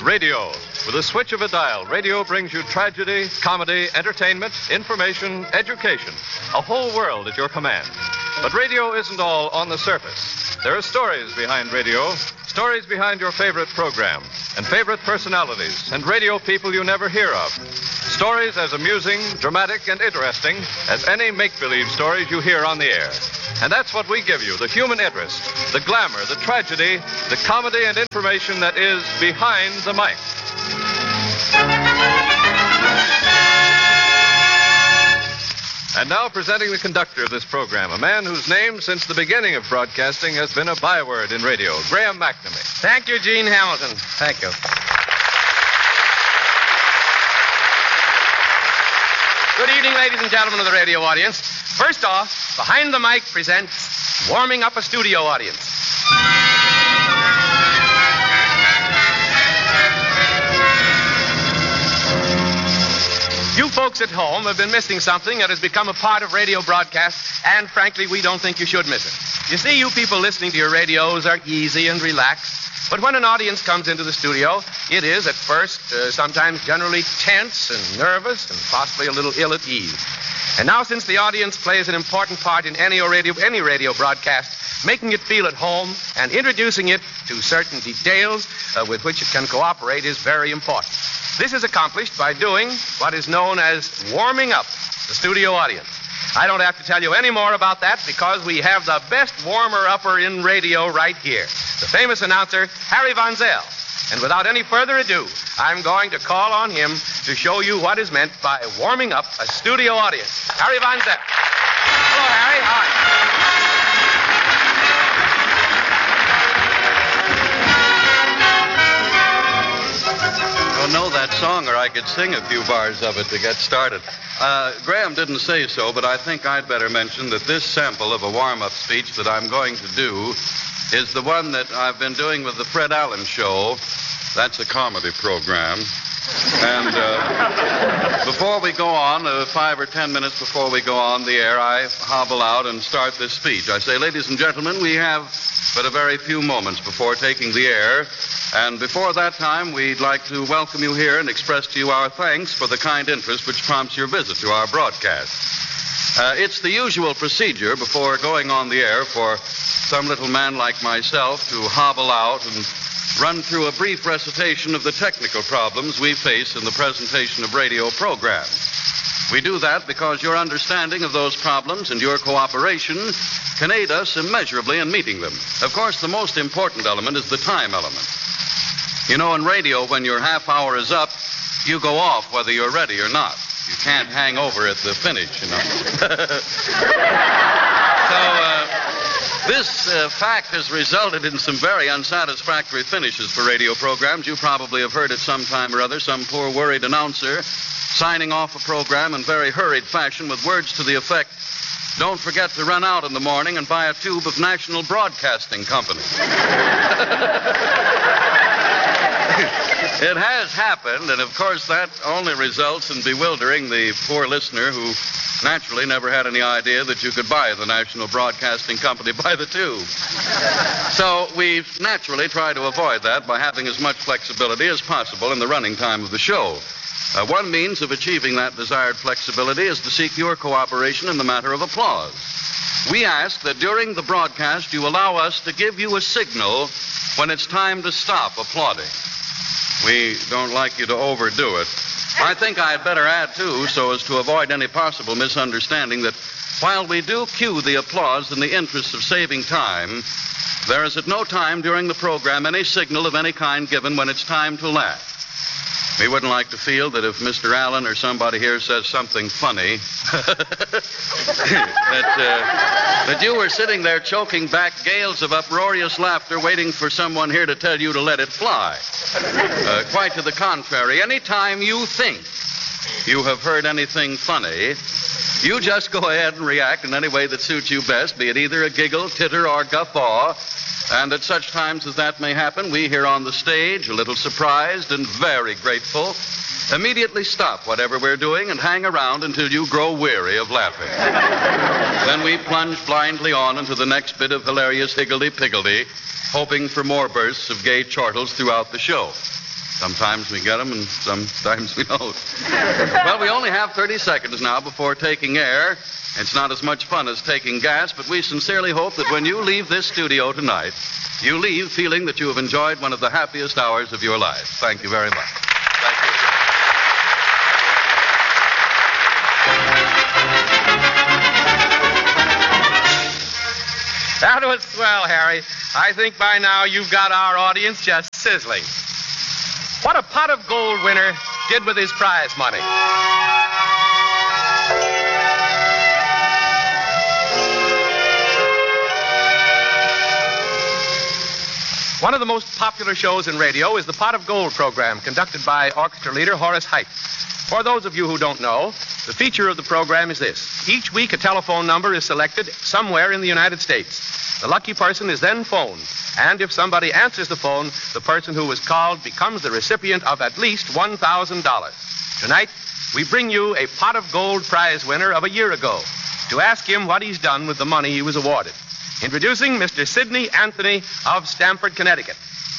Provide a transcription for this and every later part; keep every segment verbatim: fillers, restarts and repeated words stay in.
radio. With a switch of a dial, radio brings you tragedy, comedy, entertainment, information, education. A whole world at your command. But radio isn't all on the surface. There are stories behind radio, stories behind your favorite program, and favorite personalities, and radio people you never hear of. Stories as amusing, dramatic, and interesting as any make-believe stories you hear on the air. And that's what we give you, the human interest, the glamour, the tragedy, the comedy and information that is behind the mic. And now presenting the conductor of this program, a man whose name since the beginning of broadcasting has been a byword in radio, Graham McNamee. Thank you, Gene Hamilton. Thank you. Good evening, ladies and gentlemen of the radio audience. First off, Behind the Mic presents Warming Up a Studio Audience. You folks at home have been missing something that has become a part of radio broadcasts, and frankly, we don't think you should miss it. You see, you people listening to your radios are easy and relaxed, but when an audience comes into the studio, it is, at first, uh, sometimes generally tense and nervous and possibly a little ill at ease. And now, since the audience plays an important part in any radio, any radio broadcast, making it feel at home and introducing it to certain details uh, with which it can cooperate is very important. This is accomplished by doing what is known as warming up the studio audience. I don't have to tell you any more about that because we have the best warmer-upper in radio right here, the famous announcer, Harry Von Zell. And without any further ado, I'm going to call on him to show you what is meant by warming up a studio audience. Harry Von Zell. Hello, Harry. How are you? I don't know that song, or I could sing a few bars of it to get started. Uh, Graham didn't say so, but I think I'd better mention that this sample of a warm-up speech that I'm going to do is the one that I've been doing with the Fred Allen Show. That's a comedy program. And uh, before we go on, uh, five or ten minutes before we go on the air, I hobble out and start this speech. I say, ladies and gentlemen, we have but a very few moments before taking the air. And before that time, we'd like to welcome you here and express to you our thanks for the kind interest which prompts your visit to our broadcast. Uh, it's the usual procedure before going on the air for some little man like myself to hobble out and run through a brief recitation of the technical problems we face in the presentation of radio programs. We do that because your understanding of those problems and your cooperation can aid us immeasurably in meeting them. Of course, the most important element is the time element. You know, in radio, when your half hour is up, you go off whether you're ready or not. You can't hang over at the finish, you know. so, uh, this uh, fact has resulted in some very unsatisfactory finishes for radio programs. You probably have heard at some time or other some poor worried announcer signing off a program in very hurried fashion with words to the effect, "Don't forget to run out in the morning and buy a tube of National Broadcasting Company." It has happened, and of course that only results in bewildering the poor listener who naturally never had any idea that you could buy the National Broadcasting Company by the tube. So we naturally try to avoid that by having as much flexibility as possible in the running time of the show. Uh, one means of achieving that desired flexibility is to seek your cooperation in the matter of applause. We ask that during the broadcast you allow us to give you a signal when it's time to stop applauding. We don't like you to overdo it. I think I had better add, too, so as to avoid any possible misunderstanding, that while we do cue the applause in the interest of saving time, there is at no time during the program any signal of any kind given when it's time to laugh. We wouldn't like to feel that if Mister Allen or somebody here says something funny, that, uh, that you were sitting there choking back gales of uproarious laughter waiting for someone here to tell you to let it fly. Uh, quite to the contrary, any time you think you have heard anything funny, you just go ahead and react in any way that suits you best, be it either a giggle, titter, or guffaw. And at such times as that may happen, we here on the stage, a little surprised and very grateful, immediately stop whatever we're doing and hang around until you grow weary of laughing. Then we plunge blindly on into the next bit of hilarious higgledy-piggledy, hoping for more bursts of gay chortles throughout the show. Sometimes we get them and sometimes we don't. Well, we only have thirty seconds now before taking air. It's not as much fun as taking gas, but we sincerely hope that when you leave this studio tonight, you leave feeling that you have enjoyed one of the happiest hours of your life. Thank you very much. Thank you. That was swell, Harry. I think by now you've got our audience just sizzling. What a pot of gold winner did with his prize money. One of the most popular shows in radio is the Pot of Gold program, conducted by orchestra leader Horace Heidt. For those of you who don't know, the feature of the program is this. Each week, a telephone number is selected somewhere in the United States. The lucky person is then phoned, and if somebody answers the phone, the person who was called becomes the recipient of at least one thousand dollars. Tonight, we bring you a Pot of Gold prize winner of a year ago to ask him what he's done with the money he was awarded. Introducing Mister Sidney Anthony of Stamford, Connecticut.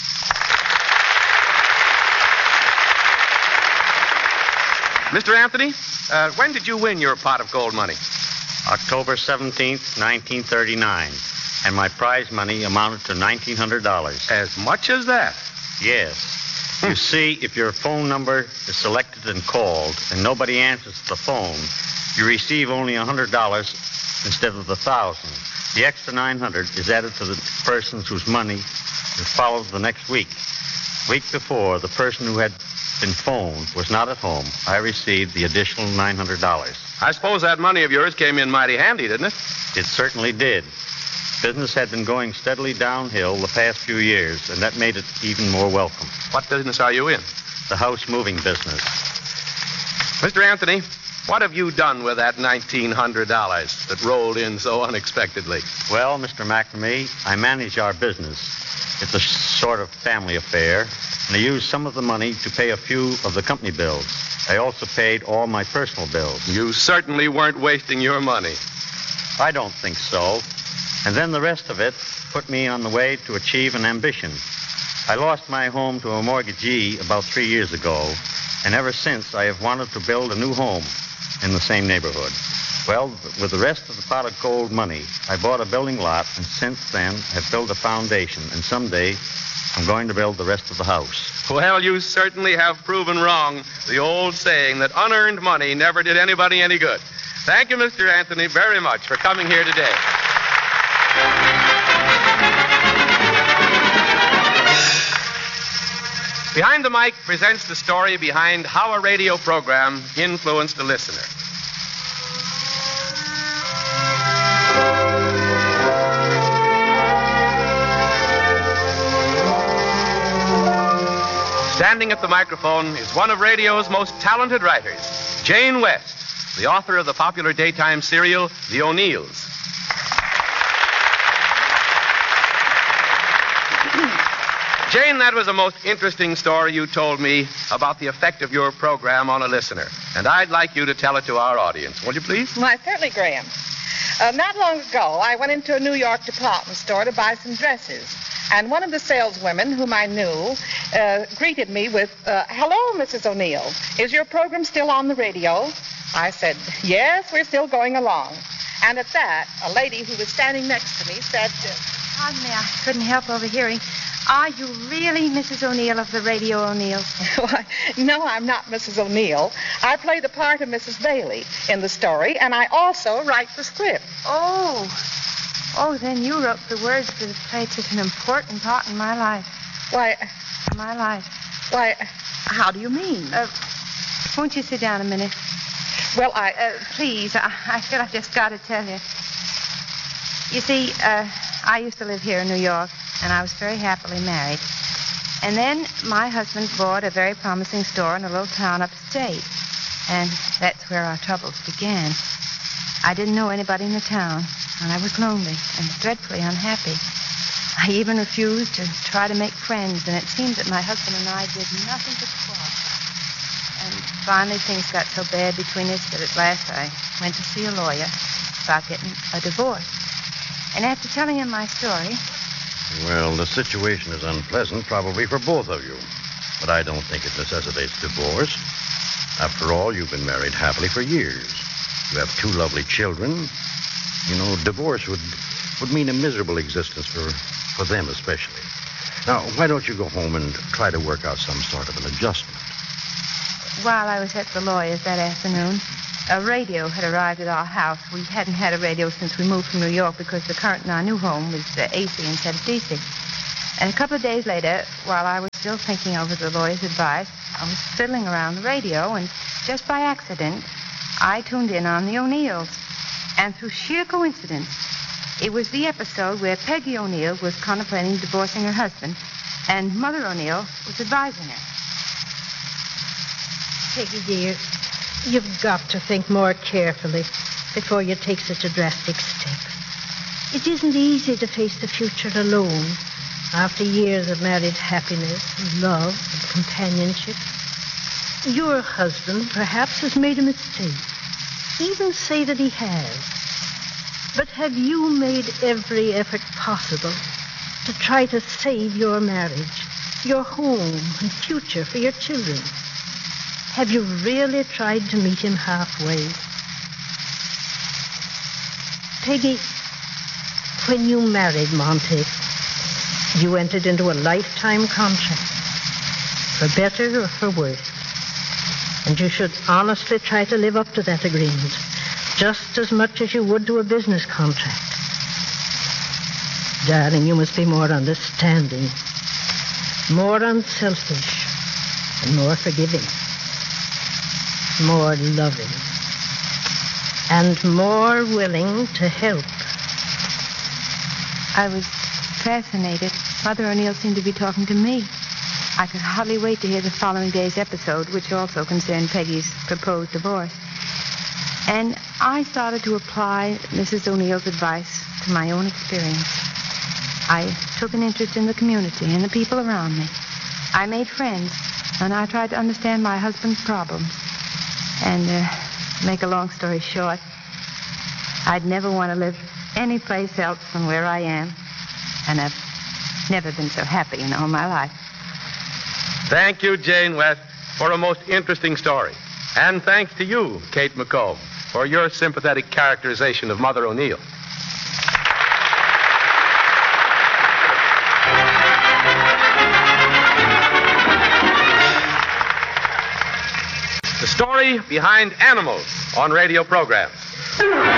Mister Anthony, uh, when did you win your pot of gold money? October seventeenth, nineteen thirty-nine. And my prize money amounted to nineteen hundred dollars. As much as that? Yes. Hmm. You see, if your phone number is selected and called and nobody answers the phone, you receive only one hundred dollars instead of the one thousand dollars. The extra nine hundred dollars is added to the persons whose money is followed the next week. Week before, the person who had been phoned was not at home. I received the additional nine hundred dollars. I suppose that money of yours came in mighty handy, didn't it? It certainly did. Business had been going steadily downhill the past few years, and that made it even more welcome. What business are you in? The house moving business. Mister Anthony, what have you done with that nineteen hundred dollars that rolled in so unexpectedly? Well, Mister McNamee, I manage our business. It's a sort of family affair, and I used some of the money to pay a few of the company bills. I also paid all my personal bills. You certainly weren't wasting your money. I don't think so. And then the rest of it put me on the way to achieve an ambition. I lost my home to a mortgagee about three years ago, and ever since I have wanted to build a new home in the same neighborhood. Well, with the rest of the pot of gold money, I bought a building lot, and since then have built a foundation, and someday I'm going to build the rest of the house. Well, you certainly have proven wrong the old saying that unearned money never did anybody any good. Thank you, Mister Anthony, very much for coming here today. Behind the Mic presents the story behind how a radio program influenced a listener. Standing at the microphone is one of radio's most talented writers, Jane West, the author of the popular daytime serial, The O'Neills. Jane, that was a most interesting story you told me about the effect of your program on a listener. And I'd like you to tell it to our audience. Will you please? Why, certainly, Graham. Uh, not long ago, I went into a New York department store to buy some dresses. And one of the saleswomen whom I knew uh, greeted me with, uh, hello, Missus O'Neill. Is your program still on the radio? I said, yes, we're still going along. And at that, a lady who was standing next to me said, uh, pardon me, I couldn't help overhearing. Are you really Missus O'Neill of the Radio O'Neills? Why, no, I'm not Missus O'Neill. I play the part of Missus Bailey in the story, and I also write the script. Oh. Oh, then you wrote the words for the play. It's an important part in my life. Why... My life. Why, how do you mean? Uh, won't you sit down a minute? Well, I... Uh, please, I, I feel I've just got to tell you. You see, uh, I used to live here in New York, and I was very happily married. And then my husband bought a very promising store in a little town upstate. And that's where our troubles began. I didn't know anybody in the town, and I was lonely and dreadfully unhappy. I even refused to try to make friends, and it seemed that my husband and I did nothing but quarrel. And finally things got so bad between us that at last I went to see a lawyer about getting a divorce. And after telling him my story... Well, the situation is unpleasant, probably for both of you. but I don't think it necessitates divorce. After all, you've been married happily for years. You have two lovely children. You know, divorce would, would mean a miserable existence for, for them especially. Now, why don't you go home and try to work out some sort of an adjustment? While I was at the lawyer's that afternoon, a radio had arrived at our house. We hadn't had a radio since we moved from New York because the current in our new home was uh, A C instead of D C. And a couple of days later, while I was still thinking over the lawyer's advice, I was fiddling around the radio, and just by accident, I tuned in on the O'Neills. And through sheer coincidence, it was the episode where Peggy O'Neill was contemplating divorcing her husband, and Mother O'Neill was advising her. Peggy, dear, you've got to think more carefully before you take such a drastic step. It isn't easy to face the future alone after years of married happiness, love, and companionship. Your husband perhaps has made a mistake. Even say that he has. But have you made every effort possible to try to save your marriage, your home, and future for your children? Have you really tried to meet him halfway? Peggy, when you married Monty, you entered into a lifetime contract, for better or for worse. And you should honestly try to live up to that agreement, just as much as you would to a business contract. Darling, you must be more understanding, more unselfish, and more forgiving, more loving, and more willing to help. I was fascinated. Mother O'Neill seemed to be talking to me. I could hardly wait to hear the following day's episode, which also concerned Peggy's proposed divorce. And I started to apply Missus O'Neill's advice to my own experience. I took an interest in the community and the people around me. I made friends, and I tried to understand my husband's problems. And uh, to make a long story short, I'd never want to live any place else than where I am. And I've never been so happy in all my life. Thank you, Jane West, for a most interesting story. And thanks to you, Kate McComb, for your sympathetic characterization of Mother O'Neill. The story behind animals on radio programs.